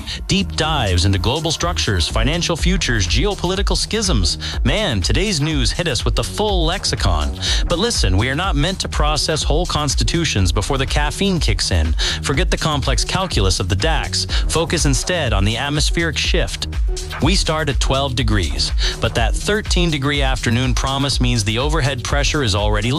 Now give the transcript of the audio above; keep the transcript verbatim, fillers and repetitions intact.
Deep dives into global structures, financial futures, geopolitical schisms. Man, today's news hit us with the full lexicon. But listen, we are not meant to process whole constitutions before the caffeine kicks in. Forget the complex calculus of the DAX. Focus instead on the atmospheric shift. We start at twelve degrees, but that thirteen degree afternoon promise means the overhead pressure is already